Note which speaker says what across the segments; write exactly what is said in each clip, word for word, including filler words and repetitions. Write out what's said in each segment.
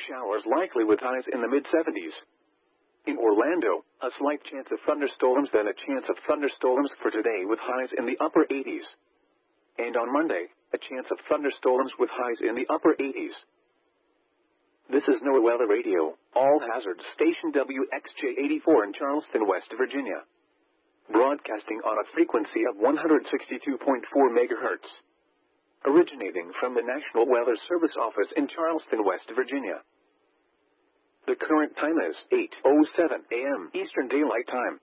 Speaker 1: showers likely with highs in the mid seventies. In Orlando, a slight chance of thunderstorms, then a chance of thunderstorms for today with highs in the upper eighties. And on Monday, a chance of thunderstorms with highs in the upper eighties. This is NOAA Weather Radio, all hazards station W X J eighty-four in Charleston, West Virginia. Broadcasting on a frequency of one hundred sixty-two point four megahertz. Originating from the National Weather Service office in Charleston, West Virginia. The current time is eight oh seven a m Eastern Daylight Time.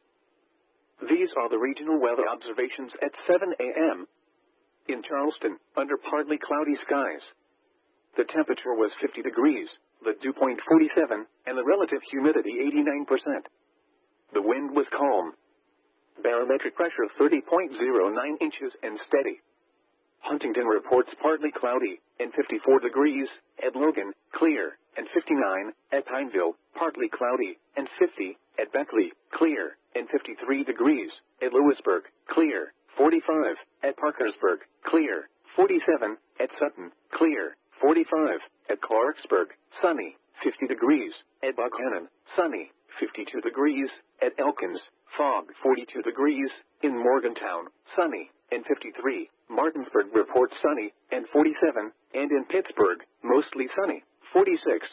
Speaker 1: These are the regional weather observations at seven a m In Charleston, under partly cloudy skies. The temperature was fifty degrees, the dew point forty-seven, and the relative humidity eighty-nine percent. The wind was calm. Barometric pressure thirty point oh nine inches and steady. Huntington reports partly cloudy, and fifty-four degrees, at Logan, clear, and fifty-nine, at Pineville, partly cloudy, and fifty, at Beckley, clear, and fifty-three degrees, at Lewisburg, clear, forty-five, at Parkersburg, clear, forty-seven, at Sutton, clear, forty-five, at Clarksburg, sunny, fifty degrees, at Buckhannon, sunny, fifty-two degrees, at Elkins, fog, forty-two degrees, in Morgantown, sunny, and fifty-three, Martinsburg reports sunny, and forty-seven, and in Pittsburgh, mostly sunny, forty-six.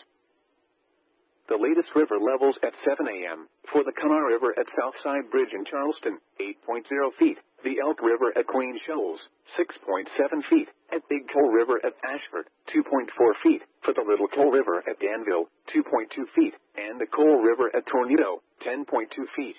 Speaker 1: The latest river levels at seven a m for the Kamar River at Southside Bridge in Charleston, eight point oh feet, the Elk River at Queen Shoals, six point seven feet, at Big Coal River at Ashford, two point four feet, for the Little Coal River at Danville, two point two feet, and the Coal River at Tornado, ten point two feet.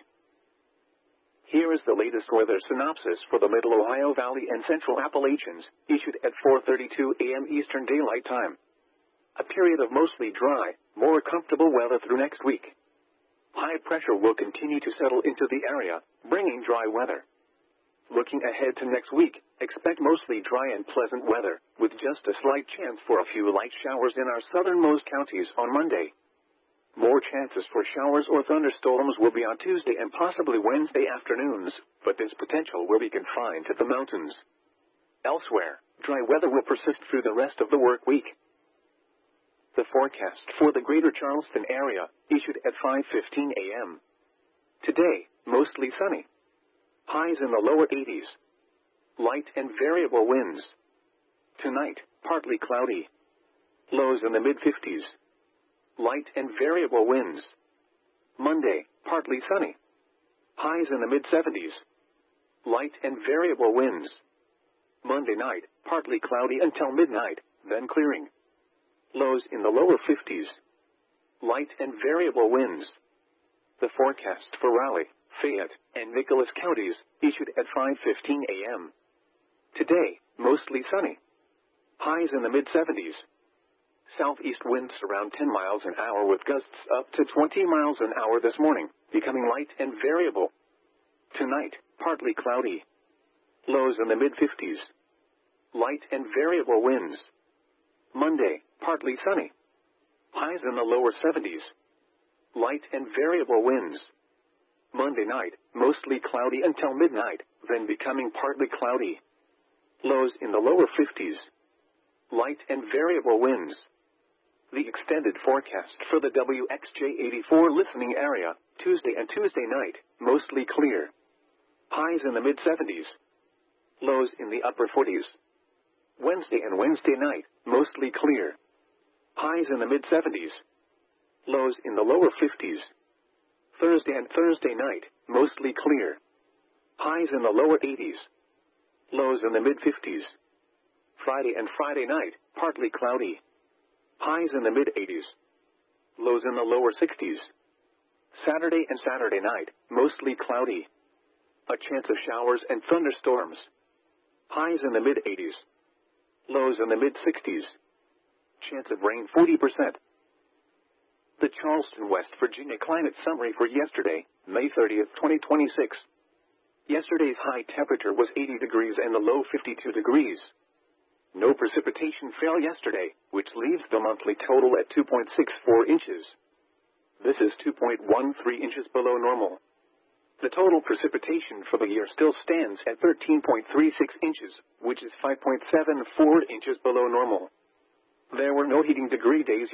Speaker 1: Here is the latest weather synopsis for the Middle Ohio Valley and Central Appalachians, issued at four thirty-two a m Eastern Daylight Time. A period of mostly dry, more comfortable weather through next week. High pressure will continue to settle into the area, bringing dry weather. Looking ahead to next week, expect mostly dry and pleasant weather, with just a slight chance for a few light showers in our southernmost counties on Monday. More chances for showers or thunderstorms will be on Tuesday and possibly Wednesday afternoons, but this potential will be confined to the mountains. Elsewhere, dry weather will persist through the rest of the work week. The forecast for the greater Charleston area, issued at five fifteen a m Today, mostly sunny. Highs in the lower eighties. Light and variable winds. Tonight, partly cloudy. Lows in the mid-fifties. Light and variable winds. Monday, partly sunny. Highs in the mid-seventies. Light and variable winds. Monday night, partly cloudy until midnight, then clearing. Lows in the lower fifties. Light and variable winds. The forecast for Raleigh, Fayette, and Nicholas counties, issued at five fifteen a m Today, mostly sunny. Highs in the mid-seventies. Southeast winds around ten miles an hour with gusts up to twenty miles an hour this morning, becoming light and variable. Tonight, partly cloudy. Lows in the mid-fifties. Light and variable winds. Monday, partly sunny. Highs in the lower seventies. Light and variable winds. Monday night, mostly cloudy until midnight, then becoming partly cloudy. Lows in the lower fifties. Light and variable winds. The extended forecast for the W X J eighty-four listening area, Tuesday and Tuesday night, mostly clear. Highs in the mid-seventies. Lows in the upper forties. Wednesday and Wednesday night, mostly clear. Highs in the mid-seventies. Lows in the lower fifties. Thursday and Thursday night, mostly clear. Highs in the lower eighties. Lows in the mid-fifties. Friday and Friday night, partly cloudy. Highs in the mid-eighties. Lows in the lower sixties. Saturday and Saturday night, mostly cloudy. A chance of showers and thunderstorms. Highs in the mid-eighties. Lows in the mid-sixties. Chance of rain forty percent. The Charleston, West Virginia climate summary for yesterday, May thirtieth, twenty twenty-six. Yesterday's high temperature was eighty degrees and the low fifty-two degrees. No precipitation fell yesterday, which leaves the monthly total at two point six four inches. This is two point one three inches below normal. The total precipitation for the year still stands at thirteen point three six inches, which is five point seven four inches below normal. There were no heating degree days